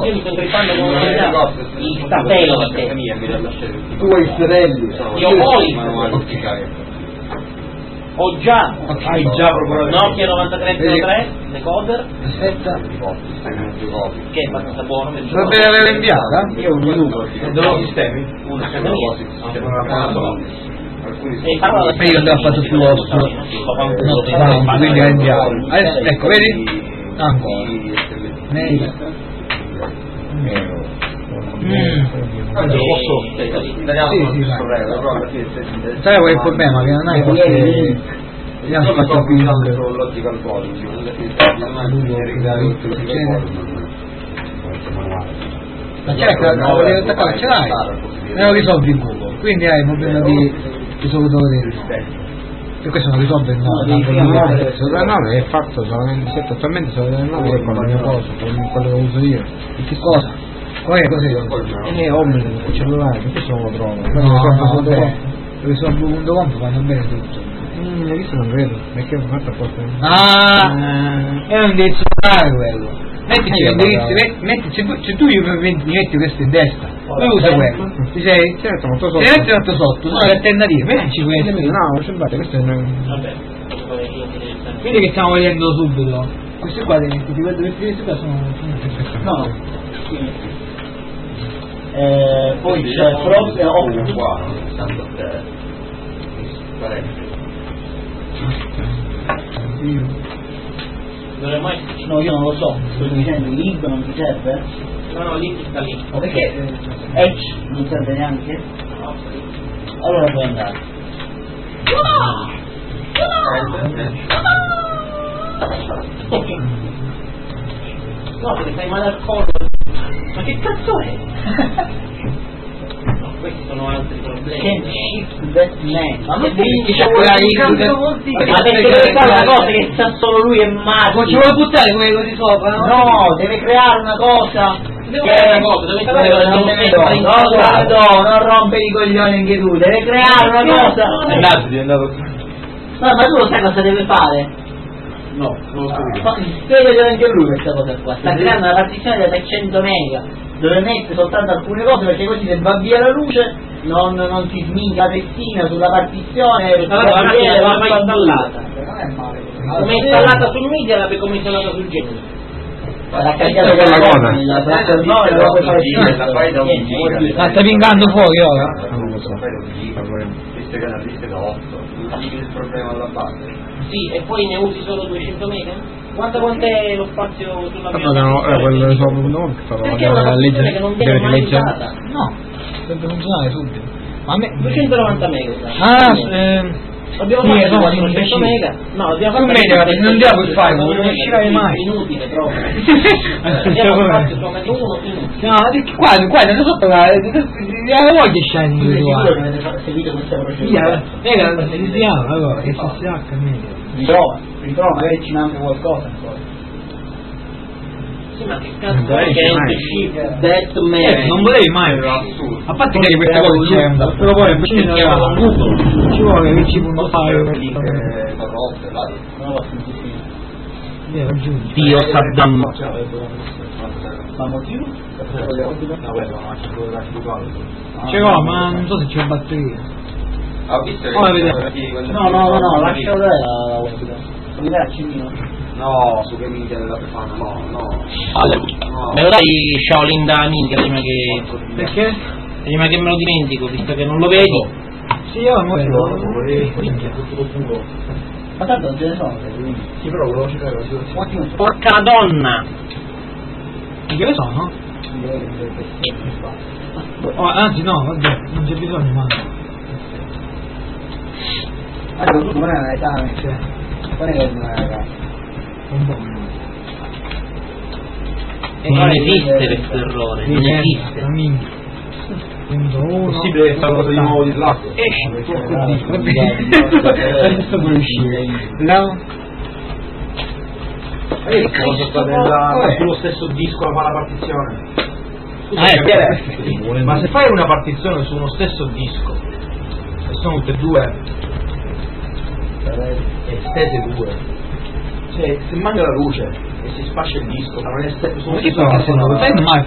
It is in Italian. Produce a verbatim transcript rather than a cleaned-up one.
io mi sto intrippando con il satellite. Tu hai i fratelli. Io ho ho già hai già proprio Nokia novantatré zero tre decoder. Aspetta, che è abbastanza buono. va bene averla inviata? Io un minuto. Dove sistemi? Uno sistema mio. E io andavo a fatto più osso, quindi la inviato. Adesso ecco, vedi? Ancora. Mail. Sai qual è il problema? Che non hai queste... Abbiamo fatto qui ma certo, no, volevo attaccare, ce l'hai e lo risolvi in Google, quindi hai il problema di risolutore e questo non risolve il nove. Solo nove è fatto solamente attualmente solo del nove è con la mia cosa, con quello che uso io. Che cosa? Poi è così? Eh, Omnium, il cellulare, perché se non lo trovo? No, no, risolvo punto com vanno bene tutto. Mm, hai visto, non credo, perché ho fatto apposta. Ah, è un indirizzo quello. Mettici l'indirizzo, mettici, cioè tu io mi metti questo in destra, lui usa quello, ti sei? Certo, molto sotto. Ti metti molto sotto, sono le alternative, mettici questo. No, cellulare, questo è un... Vabbè, quindi che stiamo vedendo subito? Questi qua ti metti, questi qua sono... No, eh, poi c'è proprio oh, qua, dovremmo essere. no, io non lo so, sto dicendo il link non ti serve? No, no, lì sta lì. O perché Edge non serve neanche? Allora puoi andare. No, perché stai male al collo. Ma che cazzo è? No, questi sono altri problemi. Can't shift that man. Ma non che c'è quella lì. Ma perché deve fare una cosa che sa solo lui e Mario. Ma ci vuoi buttare come così sopra? No, no, deve creare una cosa. Deve creare una cosa, deve creare una cosa. No, no, non rompe i coglioni anche tu, deve creare una cosa. È andato, è andato. No, ma tu lo sai cosa deve fare? No, non lo so. Spiegalo anche lui questa cosa qua. Sta creando una partizione da trecento mega dove mette soltanto alcune cose perché così se va via la luce non, non si sminca la testina sulla partizione. Allora la macchina va mai installata. Non è male. Come è installata sul media la come è installata sul genere. L'ha cambiato quella cosa. No, la puoi fare. Ma stai pingando fuori ora? Non lo so. Visto che è una lista da otto, non ti il problema alla base. Sì, e poi ne usi solo duecento mega? Quanto quant'è lo spazio sulla Tanto no, era quello sopra un nome che stava perché è una funzione che non viene mai leggere. usata? No, dovrebbe funzionare subito. Ma a me... duecentonovanta mega. Ah, ehm... Abbiamo sì, fatto no, quattrocento mega. No, abbiamo su fatto media, non diamo il file, non riuscirai mai. Inutile proprio. Abbiamo spazio solamente uno inutile. No, qua, qua, non so parlare, la voglia Shining visuale. Seguite questa Via, procedura. raga, iniziamo, allora, che si sacca meglio. Ritrova, ritrova, magari ci manca qualcosa ancora. Sì, ma che cazzo è che è un shift that man? Non volevi mai, a parte che queste cose c'è un te lo vuole vicino con Google. ci vuole che ci può fare Non lo sentito. Dio Saddam. Ma motivo? ce l'ho, ma non so se c'è batteria. Ha visto Ora vediamo. No, no, no, no, lascia dov'è la webcam. Mi dai accendino? No, su che media della Befana, no, no. No. Me lo dai Shaolin da amica prima che... Perché? Prima che me lo dimentico, visto che non lo vedi. Sì, io non lo Ma tanto non ce ne sono, quindi. Sì, però volevo cercare la situazione. Porca donna! che ne sono? Oh, anzi no, vabbè, non c'è bisogno, ma... Allora tu non è un'età, cioè... Qual è l'età? Un po'. E non esiste questo errore, non esiste. La minchia. Uno. Possibile che sta cosa di nuovo di là? Esci. Adesso puoi uscire. No. E che cosa sta nella... sullo stesso disco la fa la partizione? Ah, è ma se fai una partizione su uno stesso disco e sono tutte e due estese due, cioè se manca la luce e si spaccia il disco ma non è stesso su uno stesso,